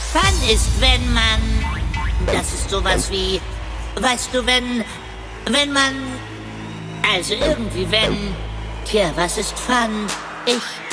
Fun ist, wenn man... Das ist sowas wie... Weißt du, wenn man... Also irgendwie wenn... Tja, was ist Fun? Ich